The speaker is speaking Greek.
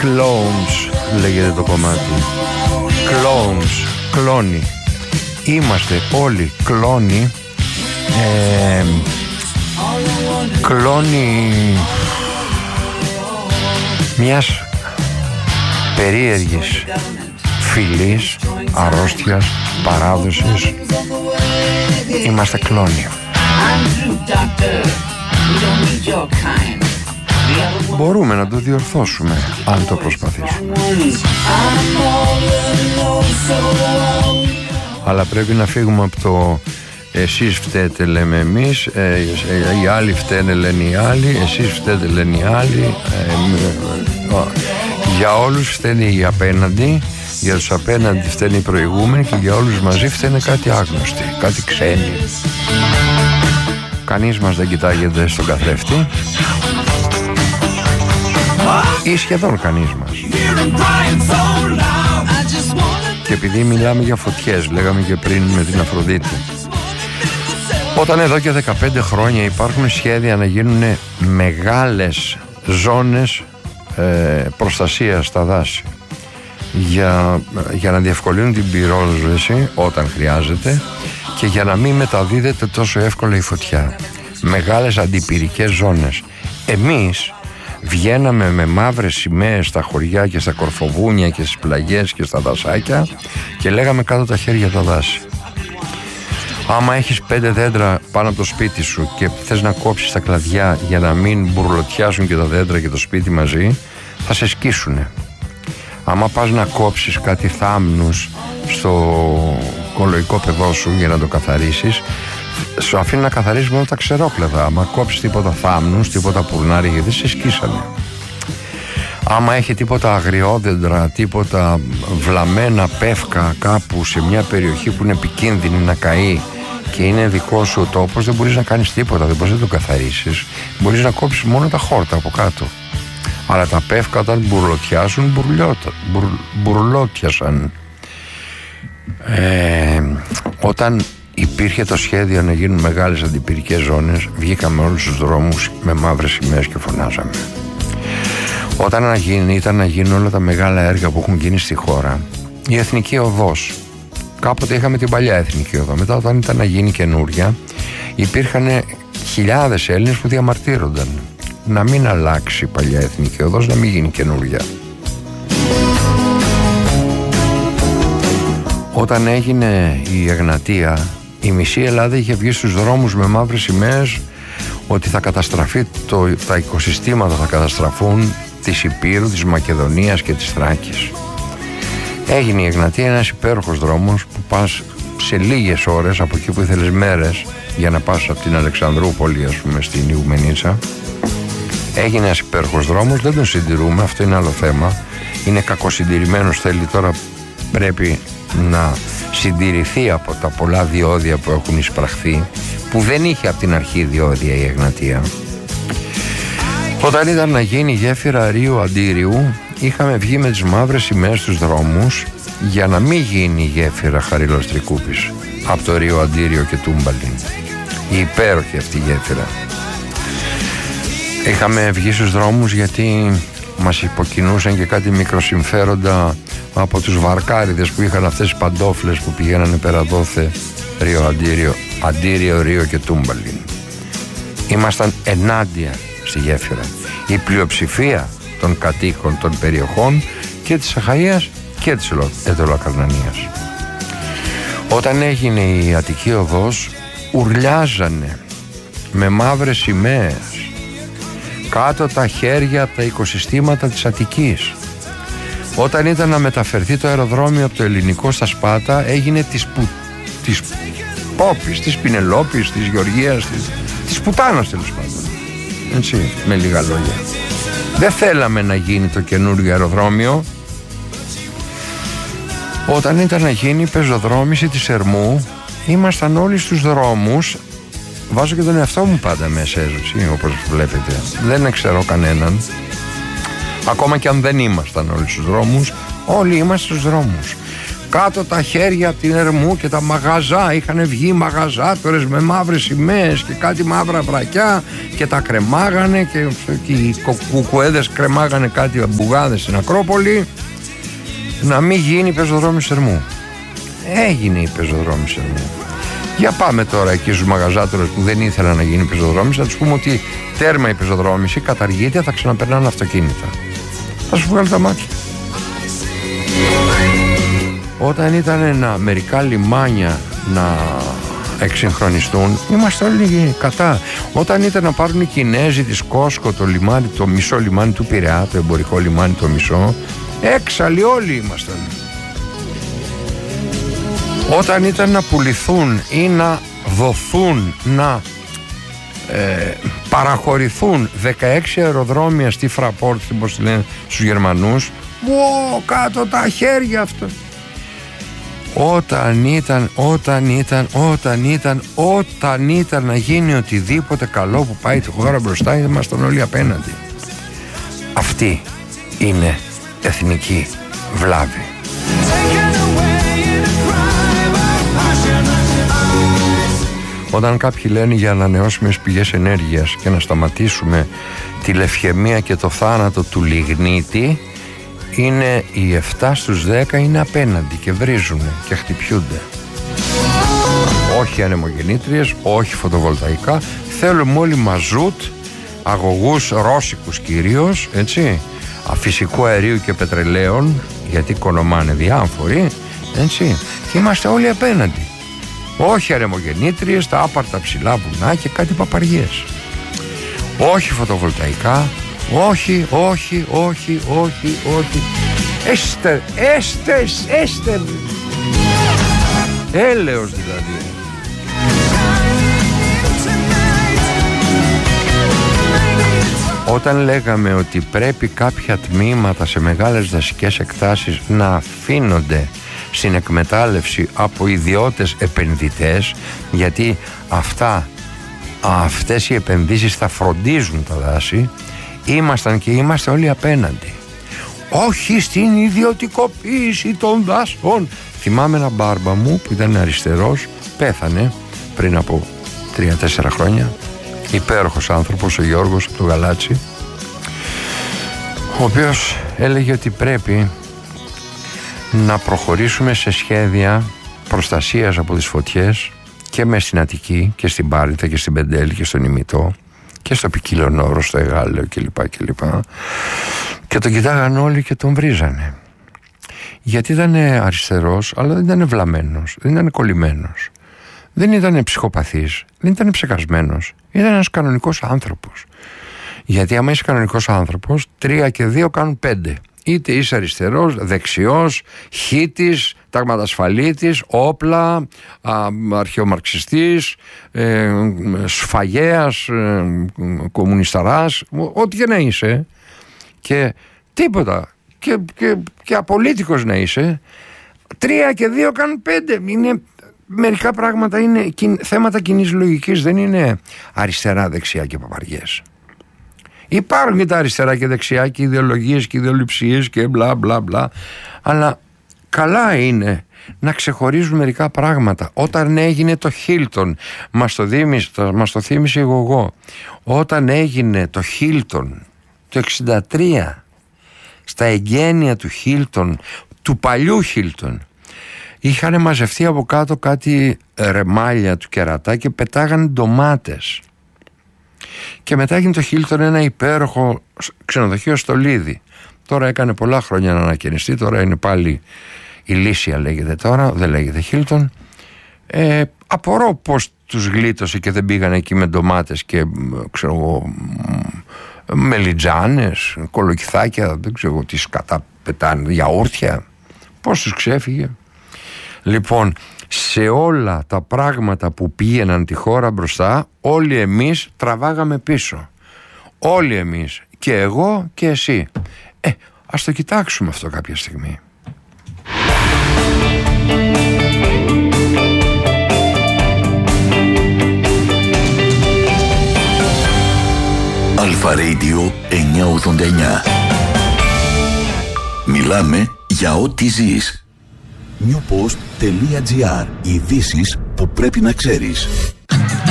Clones λέγεται το κομμάτι. Clones, κλόνοι. Είμαστε όλοι κλόνοι. Κλόνοι μιας περίεργης φυλής, αρρώστιας, παράδοσης. Είμαστε κλόνοι. Μπορούμε να το διορθώσουμε αν το προσπαθήσουμε. Αλλά πρέπει να φύγουμε από το εσείς φταίτε λέμε εμείς, οι άλλοι φταίνε λένε οι άλλοι, εσείς φταίτε λένε οι άλλοι, για όλους φταίνε οι απέναντι, για τους απέναντι φταίνε οι προηγούμενοι και για όλους μαζί φταίνε κάτι άγνωστοι, κάτι ξένοι. Κανείς μας δεν κοιτάγεται στον καθρέφτη ή σχεδόν κανείς μας. Και επειδή μιλάμε για φωτιές, λέγαμε και πριν με την Αφροδίτη, όταν εδώ και 15 χρόνια υπάρχουν σχέδια να γίνουν μεγάλες ζώνες προστασίας στα δάση για να διευκολύνουν την πυρόσβεση όταν χρειάζεται και για να μην μεταδίδεται τόσο εύκολα η φωτιά, μεγάλες αντιπυρικές ζώνες, εμείς βγαίναμε με μαύρες σημαίες στα χωριά και στα κορφοβούνια και στις πλαγιές και στα δασάκια και λέγαμε κάτω τα χέρια τα δάση. Άμα έχεις 5 δέντρα πάνω από το σπίτι σου και θες να κόψεις τα κλαδιά για να μην μπουρλωτιάσουν και τα δέντρα και το σπίτι μαζί, θα σε σκίσουνε. Άμα πας να κόψεις κάτι θάμνους στο κολοϊκό παιδό σου για να το καθαρίσεις, σου αφήνει να καθαρίσεις μόνο τα ξερόκλαδα. Άμα κόψεις τίποτα θάμνους, τίποτα πουρνάρι, γιατί δεν σε σκίσανε. Άμα έχει τίποτα αγριόδεντρα, τίποτα βλαμμένα πεύκα κάπου σε μια περιοχή που είναι επικίνδυνη να καεί και είναι δικό σου ο τόπος, δεν μπορείς να κάνεις τίποτα, δεν μπορείς να το καθαρίσεις. Μπορείς να κόψεις μόνο τα χόρτα από κάτω. Αλλά τα πεύκα όταν μπουρλωτιάσουν, μπουρλώτιασαν. Όταν υπήρχε το σχέδιο να γίνουν μεγάλες αντιπυρικές ζώνες, βγήκαμε όλους τους δρόμους με μαύρες σημαίες και φωνάζαμε. Όταν ήταν να γίνουν όλα τα μεγάλα έργα που έχουν γίνει στη χώρα, η Εθνική Οδός, κάποτε είχαμε την παλιά Εθνική Οδό, μετά όταν ήταν να γίνει καινούρια, υπήρχαν χιλιάδες Έλληνες που διαμαρτύρονταν να μην αλλάξει η παλιά Εθνική Οδός, να μην γίνει καινούρια. Όταν έγινε η Εγνατία, η μισή Ελλάδα είχε βγει στους δρόμους με μαύρες σημαίες ότι θα καταστραφεί τα οικοσυστήματα θα καταστραφούν της Υπήρου, της Μακεδονίας και της Θράκης. Έγινε η Εγνατία, ένας υπέροχος δρόμος που πας σε λίγες ώρες από εκεί που ήθελες μέρες για να πας από την Αλεξανδρούπολη, ας πούμε, στην Ιουμενίτσα. Έγινε ένας υπέροχος δρόμος, δεν τον συντηρούμε, αυτό είναι άλλο θέμα. Είναι κακοσυντηρημένος, θέλει τώρα, πρέπει να συντηρηθεί από τα πολλά διόδια που έχουν εισπραχθεί, που δεν είχε από την αρχή διόδια η Εγνατία. Όταν ήταν να γίνει η γέφυρα Ρίου-Αντίριου, είχαμε βγει με τις μαύρες σημαίες στους δρόμους για να μην γίνει η γέφυρα Χαρίλαος Τρικούπης από το Ρίο-Αντίριο και Τούμπαλιν. Η υπέροχη αυτή η γέφυρα. Είχαμε βγει στους δρόμους γιατί μας υποκινούσαν και κάτι μικροσυμφέροντα από τους βαρκάριδες που είχαν αυτές τις παντόφλες που πηγαίνανε πέρα δόθε, Ρίο-Αντίριο, Αντίριο, Ρίο και Τούμπαλιν. Ήμασταν ενάντια στη γέφυρα. Η πλειοψηφία των κατοίκων των περιοχών και της Αχαΐας και της Εδωλακαρνανίας. Όταν έγινε η Αττική Οδός, ουρλιάζανε με μαύρες σημαίες κάτω τα χέρια από τα οικοσυστήματα της Αττικής. Όταν ήταν να μεταφερθεί το αεροδρόμιο από το Ελληνικό στα Σπάτα, έγινε της Πόπης, της Πινελόπης, της Γεωργίας, της Πουτάνας, τέλος πάντων. Έτσι, με λίγα λόγια. Δεν θέλαμε να γίνει το καινούργιο αεροδρόμιο. Όταν ήταν να γίνει η πεζοδρόμηση της Ερμού, ήμασταν όλοι στους δρόμους. Βάζω και τον εαυτό μου πάντα μέσα, έτσι, όπως βλέπετε. Δεν ξέρω κανέναν. Ακόμα και αν δεν ήμασταν όλοι στους δρόμους, όλοι είμαστε στους δρόμους. κάτω τα χέρια από την Ερμού και τα μαγαζά, είχαν βγει μαγαζάτορες με μαύρες σημαίες και κάτι μαύρα βρακιά και τα κρεμάγανε και οι κουκουέδες κρεμάγανε κάτι μπουγάδες στην Ακρόπολη, να μην γίνει πεζοδρόμιος Ερμού. Έγινε η πεζοδρόμιος Ερμού. Για πάμε τώρα εκεί στους μαγαζάτορες που δεν ήθελαν να γίνει πεζοδρόμηση, να τους πούμε ότι τέρμα η πεζοδρόμηση, καταργείται, θα ξαναπερνάνε αυτοκίνητα. Θα σου βγάλει τα μάτια. Όταν ήταν μερικά λιμάνια να εξυγχρονιστούν, είμαστε όλοι κατά. Όταν ήταν να πάρουν οι Κινέζοι της Κόσκο το λιμάνι, το μισό λιμάνι του Πειραιά, το εμπορικό λιμάνι το μισό, έξαλλοι όλοι ήμασταν. Όταν ήταν να πουληθούν ή να δοθούν, να παραχωρηθούν 16 αεροδρόμια στη Fraport, όπως λένε στους Γερμανούς, κάτω τα χέρια αυτό. Όταν ήταν να γίνει οτιδήποτε καλό που πάει τη χώρα μπροστά, ήμασταν όλοι απέναντι. Αυτή είναι εθνική βλάβη. Όταν κάποιοι λένε για ανανεώσιμες πηγές ενέργειας και να σταματήσουμε τη λευχαιμία και το θάνατο του λιγνίτη, είναι οι 7 στους 10 είναι απέναντι και βρίζουν και χτυπιούνται. Όχι ανεμογεννήτριες, όχι φωτοβολταϊκά, θέλουμε όλοι μαζούτ, αγωγούς ρώσικους κυρίως, έτσι, φυσικού αερίου και πετρελαίων, γιατί κονομάνε διάφοροι, έτσι, και είμαστε όλοι απέναντι. Όχι αρεμογεννήτριες, τα άπαρτα ψηλά βουνά και κάτι παπαριές. Όχι φωτοβολταϊκά, όχι. Έστερ. Έλεος δηλαδή. Όταν λέγαμε ότι πρέπει κάποια τμήματα σε μεγάλες δασικές εκτάσεις να αφήνονται στην εκμετάλλευση από ιδιώτες επενδυτές, γιατί αυτές οι επενδύσεις θα φροντίζουν τα δάση, ήμασταν και είμαστε όλοι απέναντι. Όχι στην ιδιωτικοποίηση των δάσων. Θυμάμαι ένα μπάρμπα μου που ήταν αριστερός, πέθανε πριν από 3-4 χρόνια, υπέροχος άνθρωπος, ο Γιώργος από το Γαλάτσι, ο οποίος έλεγε ότι πρέπει να προχωρήσουμε σε σχέδια προστασίας από τις φωτιές και μες στην Αττική και στην Πάρνηθα και στην Πεντέλη και στον Ημιτό και στο Ποικιλονόρο, στο Εγάλεο κλπ. Και τον κοιτάγαν όλοι και τον βρίζανε, γιατί ήταν αριστερός, αλλά δεν ήταν βλαμμένος, δεν ήταν κολλημένος, δεν ήταν ψυχοπαθής, δεν ήταν ψεκασμένος, ήταν ένας κανονικός άνθρωπος. Γιατί άμα είσαι κανονικός άνθρωπος, 3 και 2 κάνουν 5. Είτε είσαι αριστερός, δεξιός, χίτης, ταγματασφαλίτης, όπλα, αρχαιομαρξιστής, σφαγέας, κομμουνισταράς, ό,τι και να είσαι, και τίποτα, και απολίτικος να είσαι, 3 και 2 κάνουν 5. Είναι, μερικά πράγματα είναι θέματα κοινής λογικής, δεν είναι αριστερά, δεξιά και παπαριές. Υπάρχουν και τα αριστερά και δεξιά και ιδεολογίες και ιδεολειψίες και μπλα μπλα μπλα, αλλά καλά είναι να ξεχωρίζουν μερικά πράγματα. Όταν έγινε το Χίλτον, μας το θύμισε η Γογό, όταν έγινε το Χίλτον το 1963, στα εγγένεια του Χίλτον, του παλιού Χίλτον, είχαν μαζευτεί από κάτω κάτι ρεμάλια του κερατά και πετάγανε ντομάτες. Και μετά έγινε το Χίλτον ένα υπέροχο ξενοδοχείο στο Λίδι. Τώρα έκανε πολλά χρόνια να ανακαινιστεί, τώρα είναι πάλι η Λύσια λέγεται τώρα, δεν λέγεται Χίλτον. Απορώ πως τους γλίτωσε και δεν πήγαν εκεί με ντομάτες και ξέρω εγώ, μελιτζάνες, κολοκυθάκια, δεν ξέρω τι σκατά πετάνε, γιαούρτια. Πώς τους ξέφυγε. Λοιπόν, σε όλα τα πράγματα που πήγαιναν τη χώρα μπροστά, όλοι εμείς τραβάγαμε πίσω. Όλοι εμείς, και εγώ και εσύ. Ας το κοιτάξουμε αυτό κάποια στιγμή. Αλφα Radio 989. Μιλάμε για ό,τι ζεις. newpost.gr. Ειδήσεις που πρέπει να ξέρεις.